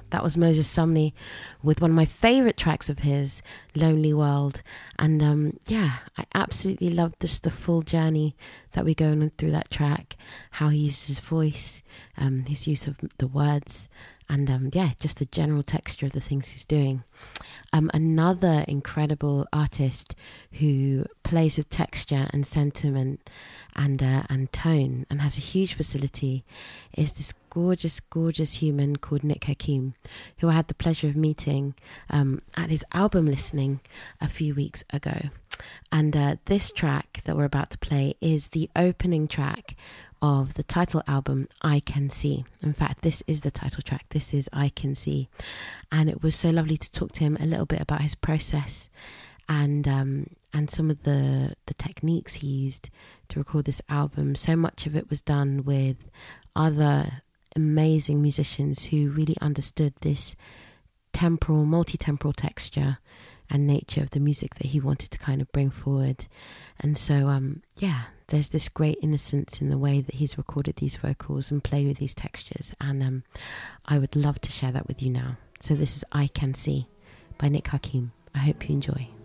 That was Moses Sumney with one of my favourite tracks of his, Lonely World. And I absolutely loved just the full journey that we go on through that track, how he uses his voice, his use of the words, and just the general texture of the things he's doing. Another incredible artist who plays with texture and sentiment and tone and has a huge facility is this gorgeous human called Nick Hakim, who I had the pleasure of meeting at his album listening a few weeks ago. And this track that we're about to play is the opening track of the title album, I Can See. In fact, this is the title track. This is I Can See. And it was so lovely to talk to him a little bit about his process and some of the techniques he used to record this album. So much of it was done with other amazing musicians who really understood this temporal, multi-temporal texture and nature of the music that he wanted to kind of bring forward. And so, there's this great innocence in the way that he's recorded these vocals and played with these textures. And I would love to share that with you now. So this is I Can See by Nick Hakim. I hope you enjoy.